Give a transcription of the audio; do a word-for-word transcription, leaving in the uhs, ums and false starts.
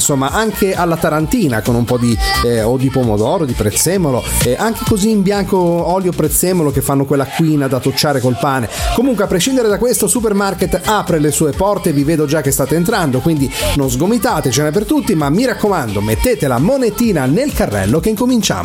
insomma anche alla tarantina con un po' di eh, o di pomodoro, di prezzemolo, eh, anche così in bianco olio prezzemolo che fanno quella quina da tocciare col pane. Comunque, a prescindere da questo, Supermarket apre le sue porte, vi vedo già che state entrando, quindi non sgomitate, ce n'è per tutti, ma mi raccomando, mettete la monetina nel carrello che incominciamo.